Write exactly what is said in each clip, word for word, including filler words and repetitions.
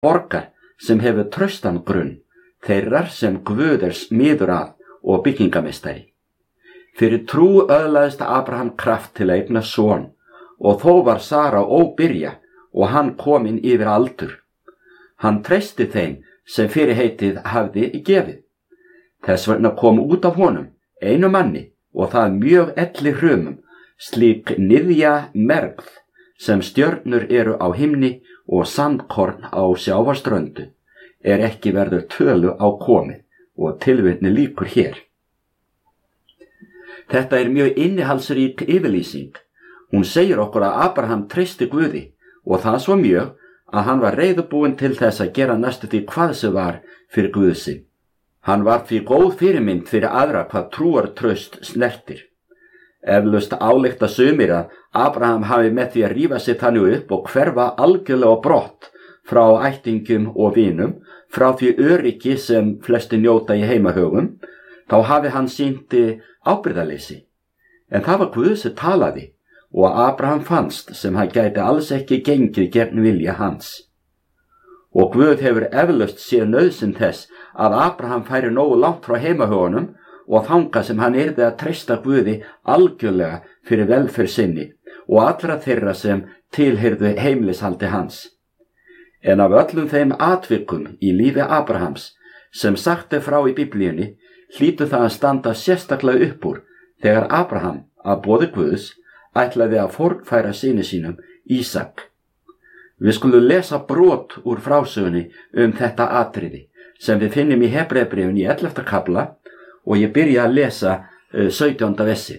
borgar sem hefur traustan grunn, þeirrar sem Guð er smiður að og byggingameistari. Fyrir trú öðlaðist Abraham kraft til að eigna son, og þó var Sara óbyrja og hann kominn yfir aldur. Hann treysti þeim sem fyrirheitið hafði gefið. Þess vegna kom út af honum einu manni, og það mjög elli hrumum, slík niðja mergð sem stjörnur eru á himni og sandkorn á sjávarströndu, er ekki verður tölu á komið, og tilvitni líkur hér. Þetta er mjög innihaldsrík yfirlýsing. Hún segir okkur að Abraham treysti Guði, og það svo mjög að hann var reiðubúinn til þess að gera næstu því hvað sem var fyrir Guð sinn. Hann var því góð fyrirmynd fyrir aðra hvað trúartraust snertir. Eflaust álykta sumir að Abraham hafi með því að rífa sig þannig upp og hverfa algjörlega á brott frá ættingum og vinum, frá því öryggi sem flesti njóta í heimahögum, þá hafi hann sýnt ábyrgðarleysi. En það var Guð sem talaði, og Abraham fannst sem hann gæti alls ekki gengið gegn vilja hans. Og Guð hefur eflaust séð nauðsyn þess að Abraham færi nógu langt frá heimahögunum og þangað sem hann yrði að treysta Guði algjörlega fyrir velferð sinni og allra þeirra sem tilheyrðu heimilishaldi hans. En af öllum þeim atvikum í lífi Abrahams sem sagt er frá í Biblíunni, hlýtur það að standa sérstaklega upp úr þegar Abraham, að boði Guðs, ætlaði að fornfæra syni sínum Ísak. Við skulum lesa brot úr frásögunni um þetta atriði sem við finnum í Hebreabréfinu í ellefta kafla, og ég byrja að lesa uh, sautjánda versi.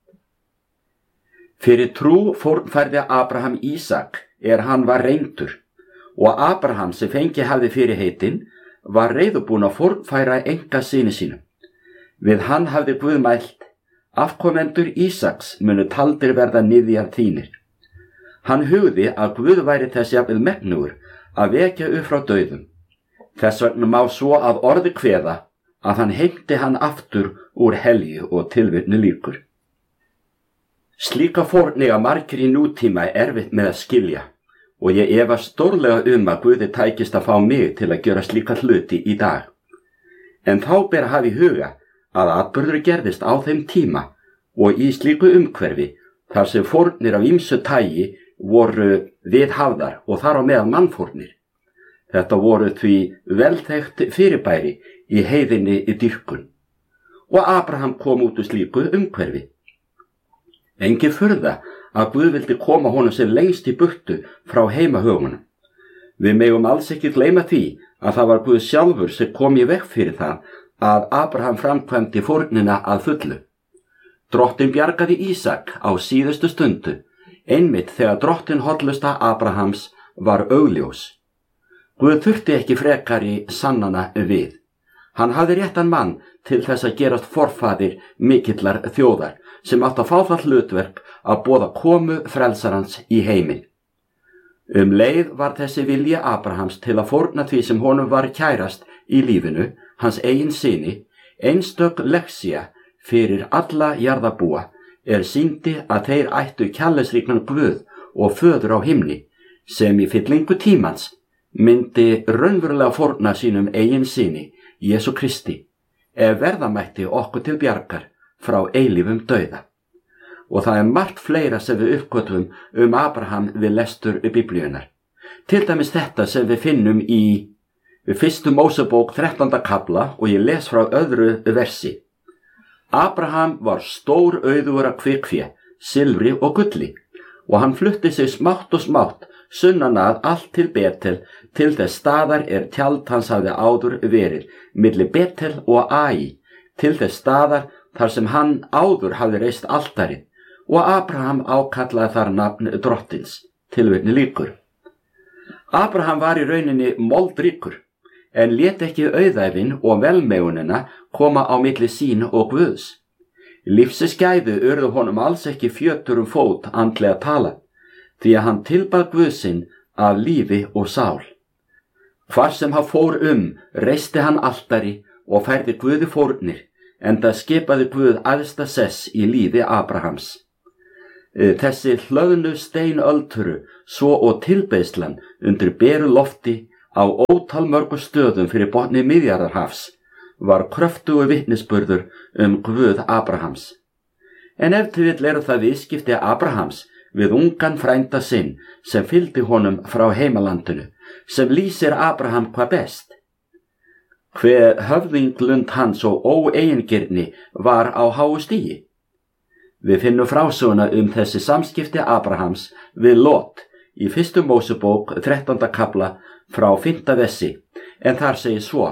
Fyrir trú fornfærði Abraham Ísak er hann var reyndur, og Abraham sem fengi hafði fyrirheitin var reiðubúinn að fornfæra enga syni sínum. Við hann hafði Guð mælt, afkomendur Ísaks munu taldir verða niðjar þínir. Hann hugði að Guð væri þess jafnvel megnugur að vekja upp frá dauðum. Þess vegna má svo að orði kveða að hann heimti hann aftur úr helju og tilvitnu líkur. Slíka fórniga margir í nútíma er erfitt með að skilja, og ég efast stórlega um að Guði tækist að fá mig til að gera slíka hluti í dag. En þá ber að hafa í huga að atburður gerðist á þeim tíma og í slíku umhverfi þar sem fórnir af ýmsu tagi voru viðhafðar og þar á meðal mannfórnir. Þetta voru því velþekkt fyrirbæri í heiðinni í dýrkun. Og Abraham kom út úr slíku umhverfi. Engin furða að Guð vildi koma honum sem lengst í burtu frá heimahögunum. Við megum alls ekki gleyma því að það var Guð sjálfur sem kom í veg fyrir það að Abraham framkvæmdi fórnina að fullu. Drottinn bjargaði Ísak á síðustu stundu, einmitt þegar drottin hollusta Abrahams var augljós. Guð þurfti ekki frekari sannana við. Hann hafði réttan mann til þess að gerast forfaðir mikillar þjóðar sem átt að fá það hlutverk að boða komu frelsarans í heiminn. Um leið var þessi vilji Abrahams til að fórna því sem honum var kærast í lífinu, hans eigin syni, einstök lexía fyrir alla jarðarbúa er sýndi að þeir ættu kærleiksríkan Guð og föður á himni sem í fyllingu tímans myndi raunverulega fórna sínum eigin syni, Jesú Kristi, ef verða mætti okkur til bjargar frá eilífum dauða. Og það er margt fleira sem við uppgötvum um Abraham við lestur Biblíunnar. Til dæmis þetta sem við finnum í fyrstu Mósebók þrettánda kafla og ég les frá öðru versi. Abraham var stór auðugur af kvikfé, silfri og gulli, og hann flutti sig smátt og smátt sunnan að allt til Betel, til þess staðar er tjald hans hafði áður verið, milli Betel og Ai, til þess staðar þar sem hann áður hafði reist altarið, og Abraham ákallaði þar nafn drottins, tilvitni líkur. Abraham var í rauninni moldríkur, en lét ekki auðæfin og velmegunina koma á milli sín og Guðs. Lífsins gæði urðu honum alls ekki fjötur um fót andlega tala, því að hann tilbað Guð sinn af lífi og sál. Hvar sem hann fór um, reisti hann altari og færði Guði fórnir, enda skipaði Guð æðsta sess í lífi Abrahams. Þessi hlöðnu steinölduru, svo og tilbeiðslan undir beru lofti, á ótal mörgu stöðum fyrir botni Miðjarðarhafs var kröftugu vitnisburður um Guð Abrahams. En ef til vill eru það viðskipti Abrahams við ungan frænda sinn sem fylgdi honum frá heimalandinu, sem lýsir Abraham hvað best. Hve höfðinglund hans og óeigingirni var á háu stigi. Við finnum frásöguna um þessi samskipti Abrahams við Lot í fyrstu Mósebók þrettánda kafla frá fimmta vessi, en þar segir svo: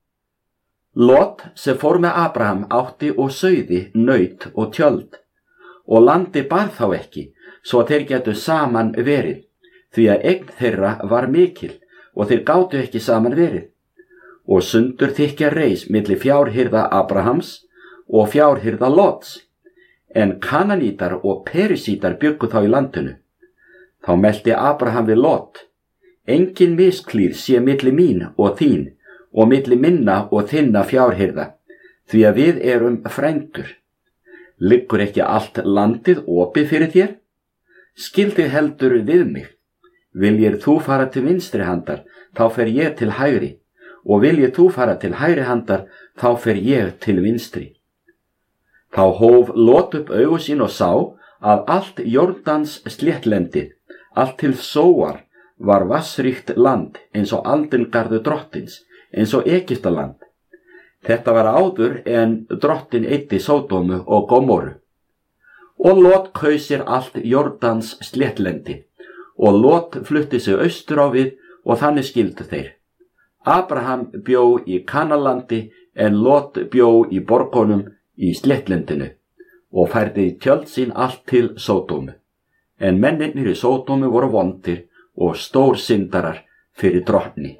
Lot sem fór með Abraham átti og sauði, naut og tjöld, og landi bar þá ekki, svo þeir getu saman verið, því að eign þeirra var mikil og þeir gátu ekki saman verið. Og sundur þykja reis milli fjárhirða Abrahams og fjárhirða Lots, en Kananítar og Perisítar bjuggu þá í landinu. Þá melti Abraham við Lot: engin misklíð sé milli mín og þín, og milli minna og þinna fjárhirða, því að við erum frændur. Liggur ekki allt landið opið fyrir þér? Skildi heldur við mig. Viljir þú fara til vinstri handar, þá fer ég til hægri, og viljir þú fara til hægri handar, þá fer ég til vinstri. Þá hóf Lot upp augu sín og sá að allt Jordans sléttlendið, allt til Sóar, var vassríkt land eins og aldingarður drottins, eins og Egyptaland. Þetta var áður en drottin eyddi Sódómu og Gómoru. Og Lot kaus sér allt Jordans sléttlendi, og Lot flutti sig austur á við, og þannig skildu þeir. Abraham bjó í Kanalandi, en Lot bjó í borgunum í sléttlendinu, og færði tjöld sín allt til Sódómu. En mennirnir í Sódómu voru vondir og stór syndarar fyrir drottni.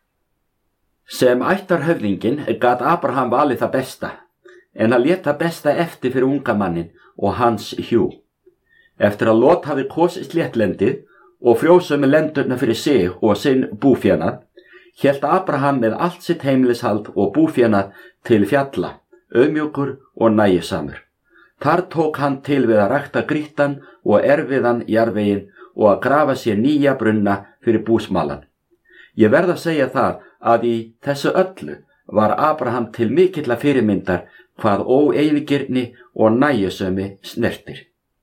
Sem ættarhöfðinginn gat Abraham valið það besta, en hann lét það besta eftir fyrir unga mannin og hans hjú. Eftir að Lot hafði kosið sléttlendið og frjósömu lendurna fyrir sig og sinn búfénað, hélt Abraham með allt sitt heimilishald og búfénað til fjalla, auðmjúkur og nægisamur. Þar tók hann til við að rækta grýttan og erfiðan jarðveginn og að grafa sér nýja brunna fyrir búsmalan. Ég verð að segja það að í þessu öllu var Abraham til mikilla fyrirmyndar hvað óeigingirni og nægjusemi snertir.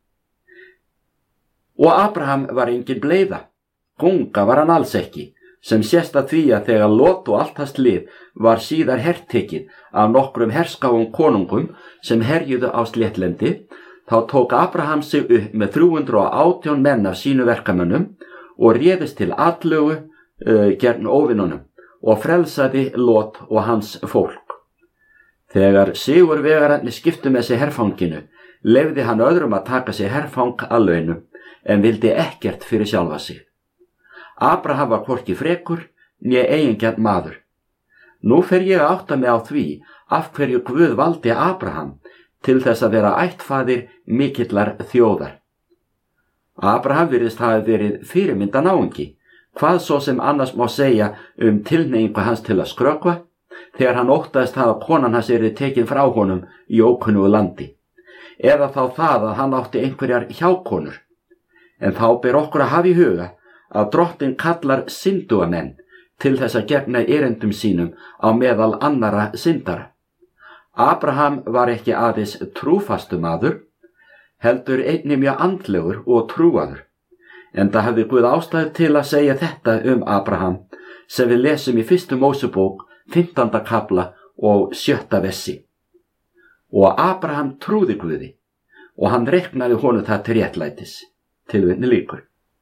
Og Abraham var engin bleiða, gunga var hann alls ekki, sem sést að því að þegar Lot og allt hans lið var síðar hertekið af nokkrum herskáum konungum sem herjuðu á sléttlendi, þá tók Abraham sig upp með þrjú hundruð og átján menn af sínu verkamönnum og réðist til atlögu uh, gegn óvinunum og frelsaði Lot og hans fólk. Þegar sigurvegararnir skiptu með sig herfanginu, leyfði hann öðrum að taka sig herfang að launum, en vildi ekkert fyrir sjálfa sig. Abraham var hvorki frekur né eigingjarn maður. Nú fer ég að átta mig á því af hverju Guð valdi Abraham til þess að vera ættfaðir mikillar þjóðar. Abraham virðist hafa verið fyrirmynda náungi, hvað svo sem annars má segja um tilhneigingu hans til að skrökva, þegar hann óttaðist hafa konan hans yrði tekin frá honum í ókunnugu landi, eða þá það að hann átti einhverjar hjákonur. En þá ber okkur að hafa í huga að drottin kallar syndugamenn til þess að gegna erindum sínum á meðal annara syndara. Abraham var ekki aðeins trúfastu maður, heldur einnig mjög andlegur og trúaður. Enda hafði Guð ástæðu til að segja þetta um Abraham, sem við lesum í fyrstu Mósebók, fimmtánda kafla og sjötta vessi. Og Abraham trúði Guði, og hann reiknaði honum það til réttlætis. Tilvitni lýkur.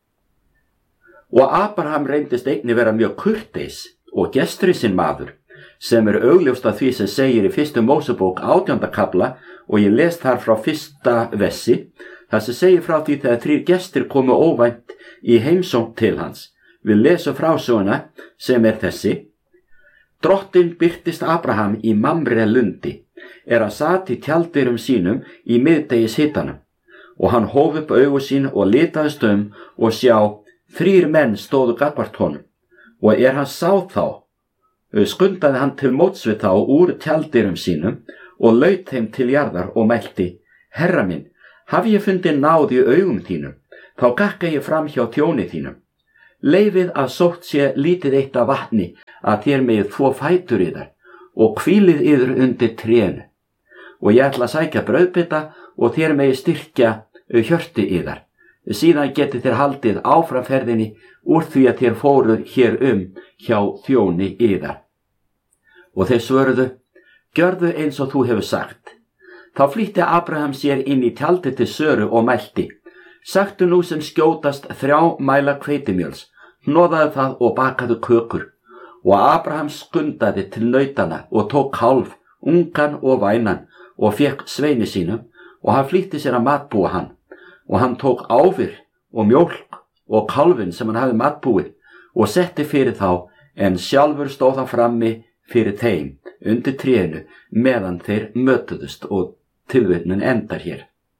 Og Abraham reyndist einnig vera mjög kurteis og gestrisinn maður, sem er augljóst að því sem segir í fyrstu Mósebók átjánda kafla, og ég les þar frá fyrsta vessi, það sem segir frá því þegar þrír gestir komu óvænt í heimsókn til hans. Við lesum frásöguna sem er þessi: Drottin birtist Abraham í Mamre lundi, er hann sat í tjaldyrum sínum í miðdegis hitanum, og hann hóf upp augu sín og litaðist um, og sjá, þrír menn stóðu gagnvart honum, og er hann sá þá, skundaði hann til móts við þá úr tjaldyrum sínum og laut þeim til jarðar og mælti: Herra minn, hafi ég fundið náð í augum þínum, þá gakka ég fram hjá þjóni þínum. leifið að sótt sé lítið eitt af vatni að þér megið þvo fætur yðar og hvílið yður undir trénu. Og ég ætla að sækja brauðbita og þér megið styrkja hjörti yðar. Síðan getið þér haldið áframferðinni úr því að þér fóruð hér um hjá þjóni yðar. Og þeir svöruðu, gjörðu eins og þú hefur sagt. Þá flýtti Abraham sér inn í tjaldið til Söru og mælti, sagtu nú sem skjótast þrjá mæla hveitimjöls, hnoðaðu það og bakaðu kökur. Og Abraham skundaði til nautana og tók kálf, ungan og vænan, og fekk sveini sínum, og hann flýtti sér að matbúa hann. Og hann tók áfyr og mjólk og kálfin sem hann hafði matbúið og setti fyrir þá, en sjálfur stóð hann frammi fyrir þeim undir trénu meðan þeir mötuðust, og tilvitnun endar hér.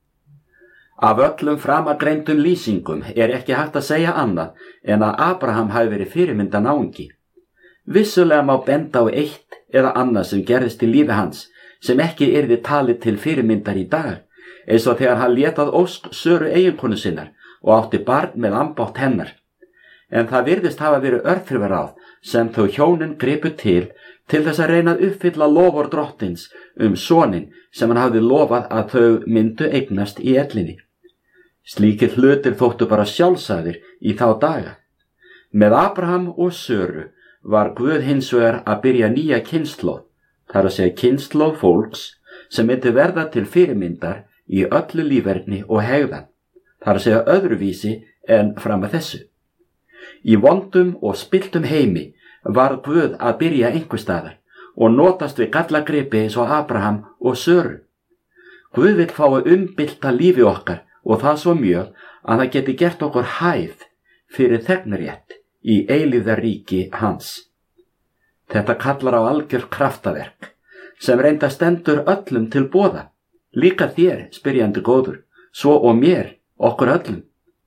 Af öllum framangreindum lýsingum er ekki hægt að segja annað en að Abraham hafi verið fyrirmynda náungi. Vissulega má benda á eitt eða annað sem gerðist í lífi hans sem ekki yrði talið til fyrirmyndar í dag, eins og þegar hann lét að ósk Söru eiginkonu sinnar og átti barn með ambátt hennar. En það virðist hafa verið örþrifaráð sem þau hjónin gripu til til þess að reyna að uppfylla lofur drottins um sonin sem hann hafði lofað að þau myndu eignast í ellinni. Slíkir hlutir þóttu bara sjálfsagðir í þá daga. Með Abraham og Söru var Guð hins vegar að byrja nýja kynslóð, þar að segja kynslóð fólks sem myndi verða til fyrirmyndar í öllu líferni og hegðan, þar að segja öðruvísi en fram að þessu. Í vondum og spilltum heimi var Guð að byrja einhver staðar og notast við gallagripi eins og Abraham og Söru. Guð vill fá að umbylta lífi okkar og það svo mjög að það geti gert okkur hæf fyrir þegnrétt í eilífðarríki hans. Þetta kallar á algjör kraftaverk sem reynda stendur öllum til boða, líka þér, spyrjandi góður, svo og mér, okkur öllum.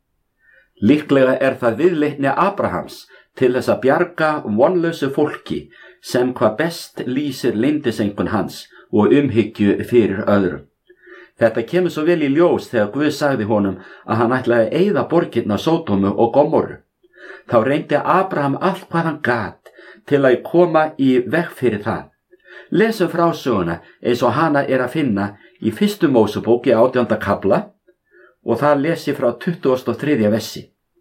Líklega er það viðleitni Abrahams til þess að bjarga vonlausu fólki sem hvað best lýsir leyndisengun hans og umhyggju fyrir öðrum. Þetta kemur svo vel í ljós þegar Guð sagði honum að hann ætlaði að eyða borgirna Sódómu og Gomorru. Þá reyndi Abraham allt hvað hann gat til að koma í veg fyrir það. Lesum frásöguna eins og hana er að finna í fyrstu Mósebók í átjánda kafla og það lesi frá tuttugasta og þriðja versi.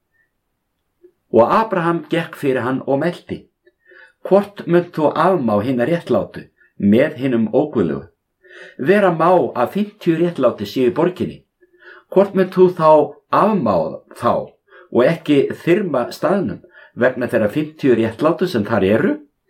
Og Abraham gekk fyrir hann og meldi, hvort munt þú afmá hina réttlátu með hinum óguðlegu? Vera má að fimmtíu réttláti séu í borginni, hvort munt þú þá afmá þá og ekki þyrma staðnum vegna þeirra fimmtíu réttlátu sem þar eru?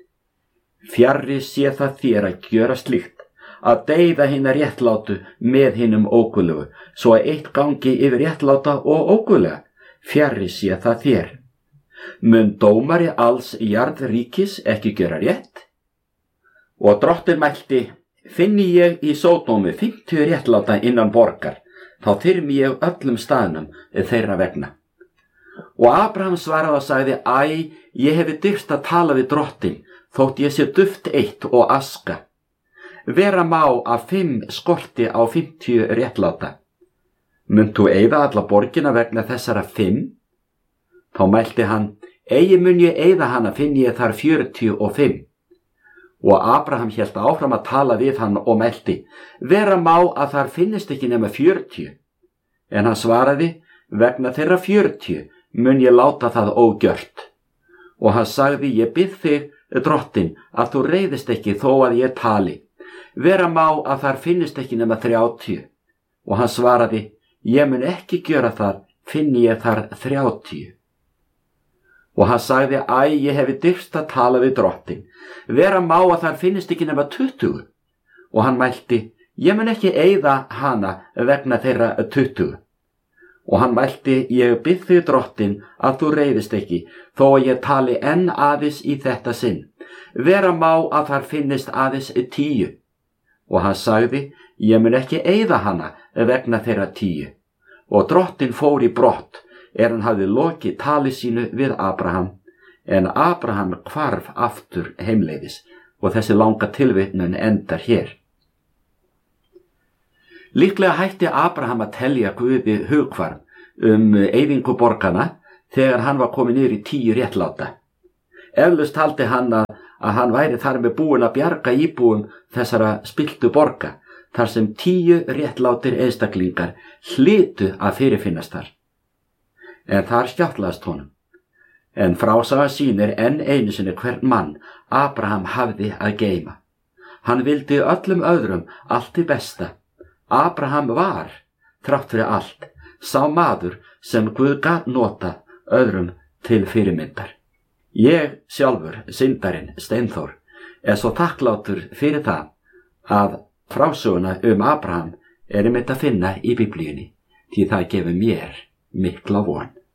Fjarri sé það þér að gjöra slíkt, að deyða hina réttlátu með hinum óguðlegu, svo að eitt gangi yfir réttláta og óguðlega, fjarri sé það þér. Mun dómari alls jarðríkis ekki gjöra rétt? Og drottinn mælti, finni ég í Sódómu fimmtíu réttláta innan borgar, þá þyrmi ég öllum staðnum þeirra vegna. Og Abraham svaraði og sagði, æ, ég hefi dyrst að tala við drottinn, þótt ég sé duft eitt og aska. Vera má að fimm skorti á fimmtíu réttláta. Munt þú eyða alla borgina vegna þessara fimm? Þá mælti hann, eigi mun ég eyða hana finn ég þar fjörutíu og fimm. Og Abraham hélt áfram að tala við hann og mælti, vera má að þar finnist ekki nema fjörutíu. En hann svaraði, vegna þeirra fjörutíu mun ég láta það ógjört. Og hann sagði, ég bið þig, drottinn, að þú reiðist ekki þó að ég tali. Vera má að þar finnist ekki nema þrjátíu. Og hann svaraði, ég mun ekki gjöra það, finn ég þar þrjátíu. Og hann sagði, æ, ég hefi dyrst að tala við drottinn. Vera má að þar finnist ekki nema tuttugu. Og hann mælti, ég mun ekki eyða hana vegna þeirra tuttugu. Og hann mælti, ég bið þig drottinn að þú reiðist ekki, þó að ég tali enn aðeins í þetta sinn. Vera má að þar finnist aðeins tíu. Og hann sagði, ég mun ekki eyða hana vegna þeirra tíu. Og drottinn fór í brott, er hann hafði lokið tali sínu við Abraham, en Abraham hvarf aftur heimleiðis og þessi langa tilvitnun endar hér. Líklega hætti Abraham að telja Guði hugkvarm um eyðingu borgana þegar hann var komið niður í tíu réttláta. Eflaust taldi hann að, að hann væri þar með búin að bjarga íbúum þessara spilltu borga, þar sem tíu réttlátir einstaklingar hlytu að fyrirfinnast þar. En þar skjáttlaðist honum. En frásaga sýnir enn einu sinni hvern mann Abraham hafði að geyma. Hann vildi öllum öðrum allt í besta. Abraham var, þrátt fyrir allt, sá maður sem Guð gat nota öðrum til fyrirmyndar. Ég sjálfur, syndarinn Steinþór, er svo þakklátur fyrir það að frásöguna um Abraham er einmitt að finna í Biblíunni, því það gefur mér mikla von.